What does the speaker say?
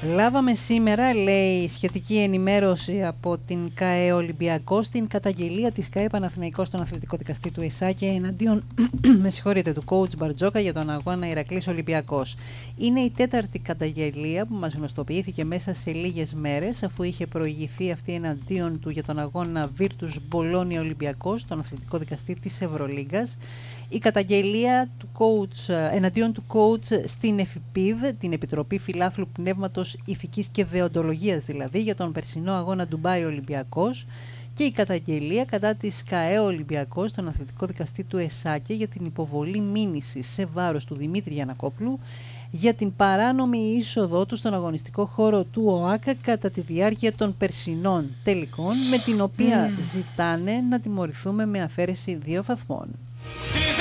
Λάβαμε σήμερα, λέει, σχετική ενημέρωση από την ΚΑΕ Ολυμπιακός, την καταγγελία της ΚΑΕ Παναθηναϊκός στον αθλητικό δικαστή του ΕΣΑΚΕ εναντίον του coach Μπαρτζόκα για τον αγώνα Ηρακλής Ολυμπιακός. Είναι η τέταρτη καταγγελία που μας γνωστοποιήθηκε μέσα σε λίγες μέρες, αφού είχε προηγηθεί αυτή εναντίον του για τον αγώνα Virtus Bologna Ολυμπιακός στον αθλητικό δικαστή της Ευρωλίγκας. Η καταγγελία του coach, εναντίον του coach στην ΕΦΠΙΔ, την Επιτροπή Φιλάθλου Πνεύματος Ηθικής και Δεοντολογίας δηλαδή, για τον περσινό αγώνα Ντουμπάι Ολυμπιακός, και η καταγγελία κατά της ΚΑΕ Ολυμπιακός, τον αθλητικό δικαστή του ΕΣΑΚΕ, για την υποβολή μήνυσης σε βάρος του Δημήτρη Γιαννακόπουλου για την παράνομη είσοδό του στον αγωνιστικό χώρο του ΟΑΚΑ κατά τη διάρκεια των περσινών τελικών, με την οποία ζητάνε να τιμωρηθούμε με αφαίρεση 2 βαθμών.